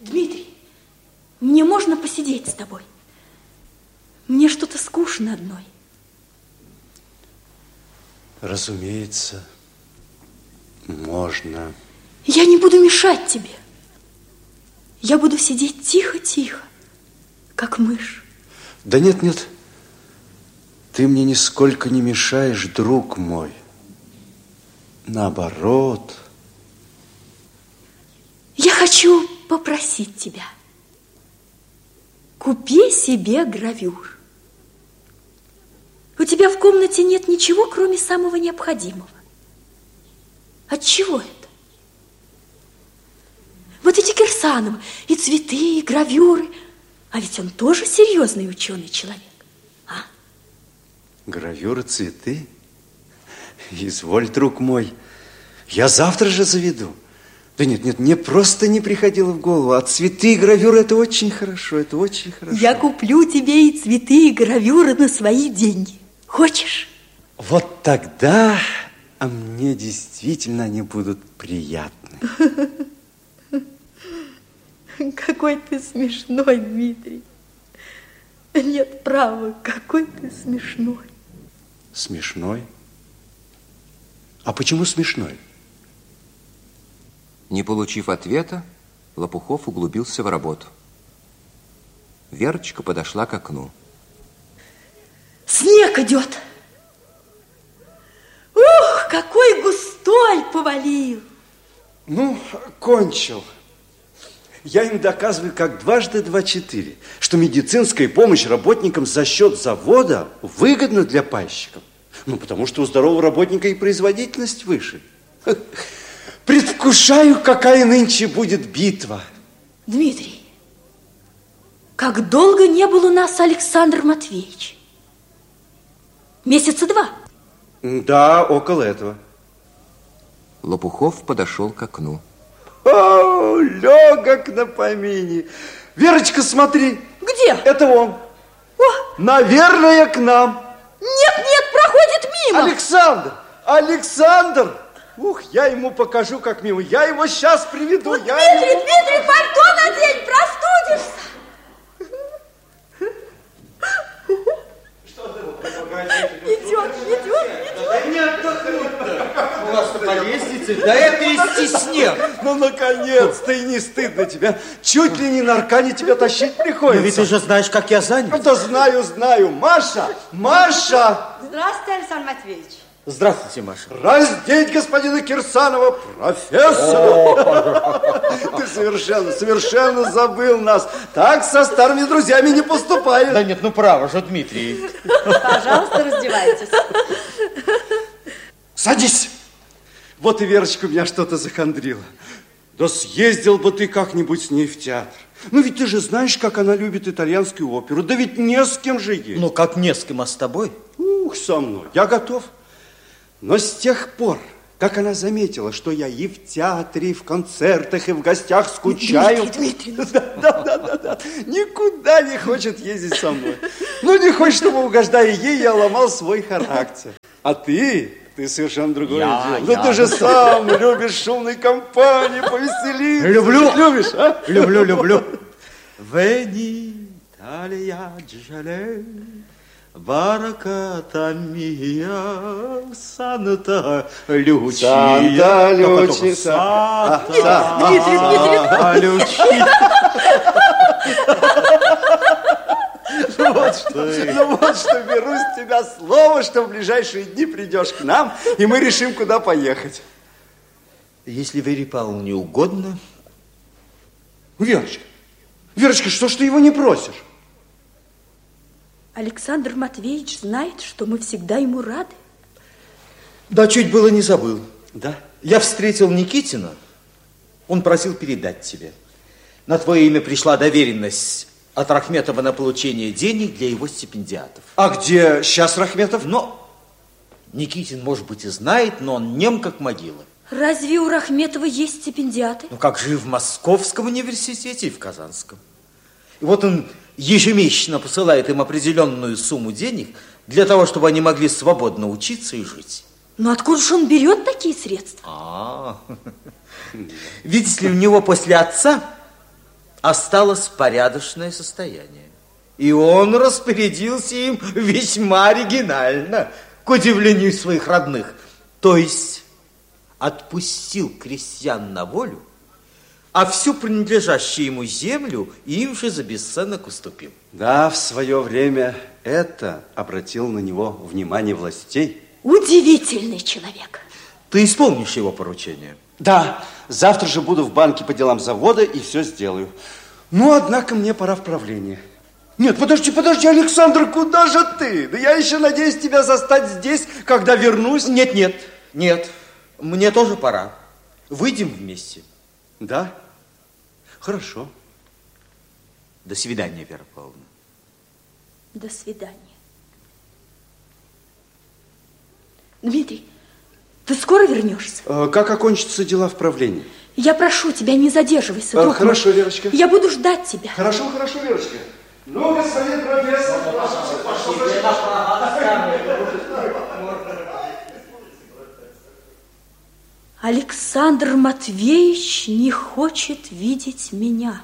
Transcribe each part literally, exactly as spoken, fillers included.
Дмитрий, мне можно посидеть с тобой? Мне что-то скучно одной. Разумеется, можно. Я не буду мешать тебе. Я буду сидеть тихо-тихо, как мышь. Да нет, нет. Ты мне нисколько не мешаешь, друг мой. Наоборот. Я хочу попросить тебя. Купи себе гравюр. У тебя в комнате нет ничего, кроме самого необходимого. От чего это? Вот эти Кирсановы, и цветы, и гравюры. А ведь он тоже серьезный ученый человек. А? Гравюры, цветы? Изволь, друг мой. Я завтра же заведу. Да нет, нет, мне просто не приходило в голову. А цветы и гравюры – это очень хорошо, это очень хорошо. Я куплю тебе и цветы, и гравюры на свои деньги. Хочешь? Вот тогда а мне действительно они будут приятны. Какой ты смешной, Дмитрий. Нет, право, какой ты смешной. Смешной? А почему смешной? Не получив ответа, Лопухов углубился в работу. Верочка подошла к окну. Снег идет. Ух, какой густой повалил. Ну, кончил. Я им доказываю, как дважды два четыре, что медицинская помощь работникам за счет завода выгодна для пайщиков. Ну, потому что у здорового работника и производительность выше. Предвкушаю, какая нынче будет битва. Дмитрий, как долго не был у нас Александр Матвеевич? Месяца два. Да, около этого. Лопухов подошел к окну. О, легок на помине. Верочка, смотри. Где? Это он. О! Наверное, к нам. Нет, нет, проходит мимо. Александр, Александр. Ух, я ему покажу, как мимо. Я его сейчас приведу. Вот, я Дмитрий, ему... Дмитрий, пальто надень, простудишься. Что ты помогаешь? Идет, идет, идет. Да не отдохнуть-то. У вас-то по лестнице, да это и снег. Ну, наконец-то, и не стыдно тебя. Чуть ли не на аркане тебя тащить приходится. Но ведь ты же знаешь, как я занят. Ну, да знаю, знаю. Маша, Маша. Здравствуйте, Александр Матвеевич. Здравствуйте, Маша. Раздеть господина Кирсанова, профессора. Ты совершенно, совершенно забыл нас. Так со старыми друзьями не поступает. Да нет, ну право же, Дмитрий. Пожалуйста, раздевайтесь. Садись. Вот и Верочка меня что-то захандрила. Да съездил бы ты как-нибудь с ней в театр. Ну ведь ты же знаешь, как она любит итальянскую оперу. Да ведь не с кем же ей. Ну как не с кем, а с тобой? Ух, со мной. Я готов. Но с тех пор, как она заметила, что я и в театре, и в концертах, и в гостях скучаю... Дмитрий, Дмитрий. Да, да, да, да, да. Никуда не хочет ездить со мной. Ну, не хочет, чтобы, угождая ей, я ломал свой характер. А ты, ты совершенно другое Я, дело. я. Ну, ты же сам любишь шумной компании, повеселиться. Люблю. Любишь, а? Люблю, люблю. Вени, Италия, Джале. Бараката мия, Санта Лючия. Санта Лючия. Санта Дмитрий, Дмитрий. Лючия. Ну вот что, ну вот что, беру с тебя слово, что в ближайшие дни придешь к нам, и мы решим, куда поехать. Если Вере Павловне угодно. Верочка, Верочка, что ж ты его не просишь? Александр Матвеевич знает, что мы всегда ему рады. Да, чуть было не забыл. Да? Я встретил Никитина. Он просил передать тебе. На твое имя пришла доверенность от Рахметова на получение денег для его стипендиатов. А где сейчас Рахметов? Но Никитин, может быть, и знает, но он нем как могила. Разве у Рахметова есть стипендиаты? Ну, как же и в Московском университете, и в Казанском. И вот он ежемесячно посылает им определенную сумму денег для того, чтобы они могли свободно учиться и жить. Но откуда же он берет такие средства? А, видите ли, у него после отца осталось порядочное состояние. И он распорядился им весьма оригинально, к удивлению своих родных. То есть отпустил крестьян на волю, а всю принадлежащую ему землю им же за бесценок уступил. Да, в свое время это обратил на него внимание властей. Удивительный человек. Ты исполнишь его поручение? Да, завтра же буду в банке по делам завода и все сделаю. Ну, однако, мне пора в правление. Нет, подожди, подожди, Александр, куда же ты? Да я еще надеюсь тебя застать здесь, когда вернусь. Нет, нет, нет, мне тоже пора. Выйдем вместе. Да? Хорошо. До свидания, Вера Павловна. До свидания. Дмитрий, ты скоро вернешься? Э, как окончатся дела в правлении? Я прошу тебя, не задерживайся. Э, друг хорошо, мой. Верочка. Я буду ждать тебя. Хорошо, хорошо, Верочка. Ну, господин профессор, Александр Матвеевич не хочет видеть меня.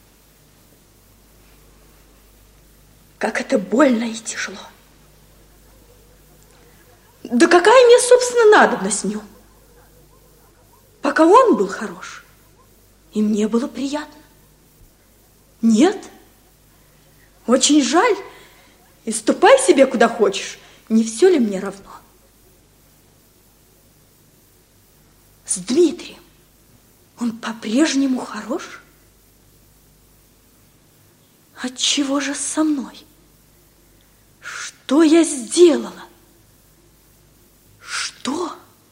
Как это больно и тяжело. Да какая мне, собственно, надобность в нем? Пока он был хорош, и мне было приятно. Нет, очень жаль. И ступай себе куда хочешь. Не все ли мне равно? С Дмитрием он по-прежнему хорош? Отчего же со мной? Что я сделала? Что?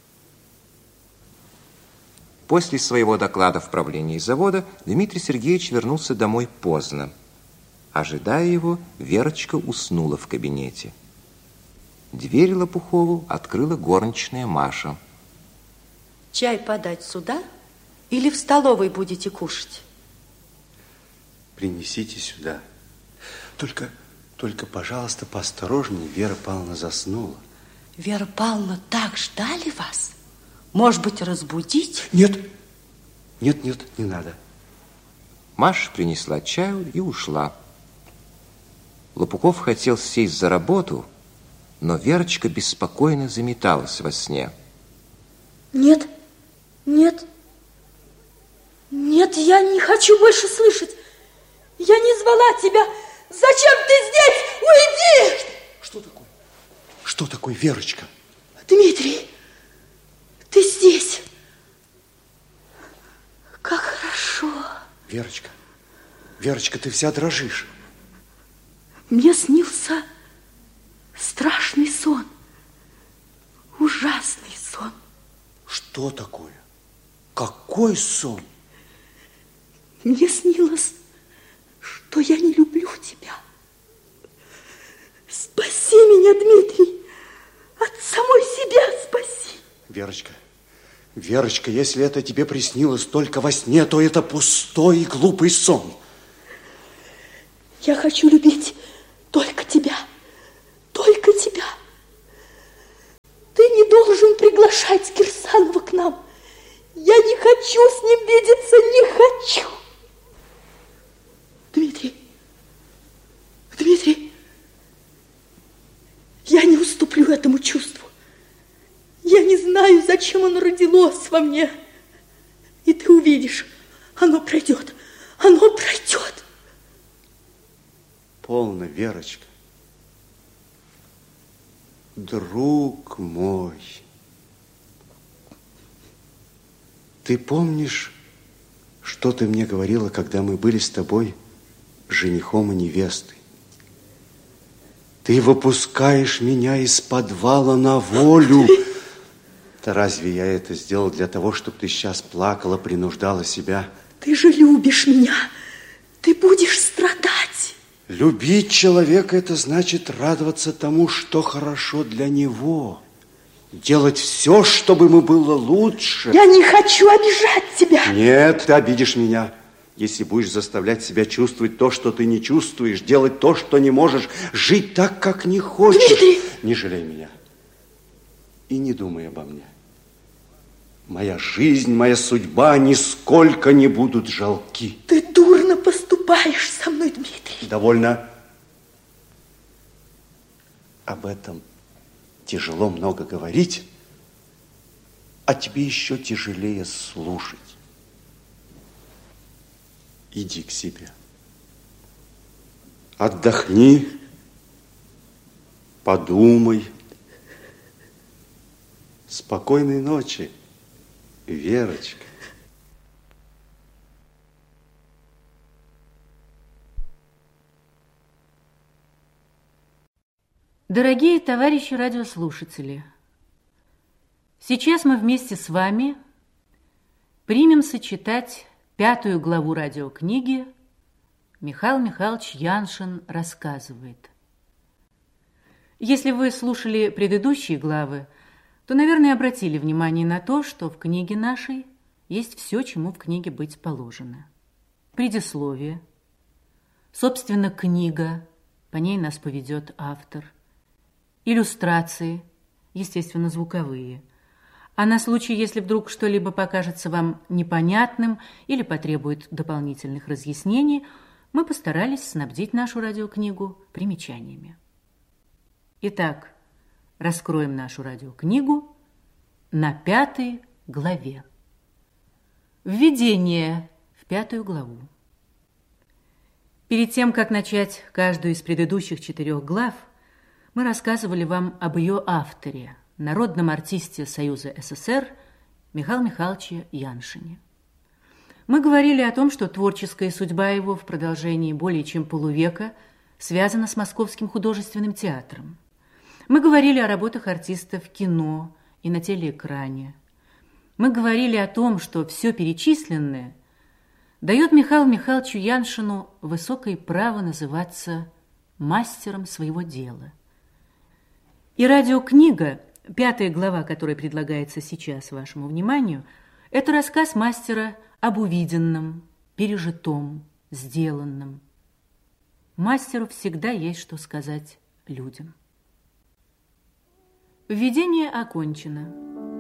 После своего доклада в правлении завода Дмитрий Сергеевич вернулся домой поздно. Ожидая его, Верочка уснула в кабинете. Дверь Лопухову открыла горничная Маша. Чай подать сюда или в столовой будете кушать? принесите сюда. Только, только, пожалуйста, поосторожнее, Вера Павловна заснула. Вера Павловна, так ждали вас? Может быть, разбудить? Нет, нет, нет, не надо. Маша принесла чаю и ушла. Лопухов хотел сесть за работу, но Верочка беспокойно заметалась во сне. Нет, нет, нет, я не хочу больше слышать. Я не звала тебя. Зачем ты здесь? Уйди! Что такое? Что такое, Верочка? Дмитрий, ты здесь. Как хорошо. Верочка, Верочка, ты вся дрожишь. Мне снился страшный сон. Ужасный сон. Что такое? Какой сон? Мне снилось, что я не люблю тебя. Спаси меня, Дмитрий. От самой себя спаси. Верочка, Верочка, если это тебе приснилось только во сне, то это пустой и глупый сон. Я хочу любить только тебя. Только тебя. Ты не должен приглашать Кирсанова к нам. Я не хочу с ним видеться, не хочу. Дмитрий, Дмитрий, я не уступлю этому чувству. Я не знаю, зачем оно родилось во мне. И ты увидишь, оно пройдет, оно пройдет. Полно, Верочка. Друг мой, ты помнишь, что ты мне говорила, когда мы были с тобой женихом и невестой? Ты выпускаешь меня из подвала на волю. Да разве я это сделал для того, чтобы ты сейчас плакала, принуждала себя? Ты же любишь меня. Ты будешь страдать. Любить человека – это значит радоваться тому, что хорошо для него. Делать все, чтобы ему было лучше. Я не хочу обижать тебя. Нет, ты обидишь меня. Если будешь заставлять себя чувствовать то, что ты не чувствуешь, делать то, что не можешь, жить так, как не хочешь. Дмитрий! Не жалей меня. И не думай обо мне. Моя жизнь, моя судьба нисколько не будут жалки. Ты дурно дурно поступаешь со мной, Дмитрий. Довольно. Об этом тяжело много говорить, а тебе еще тяжелее слушать. Иди к себе. Отдохни, подумай. Спокойной ночи, Верочка. Дорогие товарищи радиослушатели, сейчас мы вместе с вами примемся читать пятую главу радиокниги «Михаил Михайлович Яншин рассказывает». Если вы слушали предыдущие главы, то, наверное, обратили внимание на то, что в книге нашей есть все, чему в книге быть положено. Предисловие, собственно, книга, по ней нас поведет автор, иллюстрации, естественно, звуковые. А на случай, если вдруг что-либо покажется вам непонятным или потребует дополнительных разъяснений, мы постарались снабдить нашу радиокнигу примечаниями. Итак, раскроем нашу радиокнигу на пятой главе. Введение в пятую главу. Перед тем, как начать каждую из предыдущих четырех глав, мы рассказывали вам об ее авторе, народном артисте Союза СССР Михаиле Михайловиче Яншине. Мы говорили о том, что творческая судьба его в продолжении более чем полувека связана с Московским художественным театром. Мы говорили о работах артиста в кино и на телеэкране. Мы говорили о том, что все перечисленное дает Михаилу Михайловичу Яншину высокое право называться мастером своего дела. И радиокнига, пятая глава, которая предлагается сейчас вашему вниманию, это рассказ мастера об увиденном, пережитом, сделанном. Мастеру всегда есть что сказать людям. Введение окончено.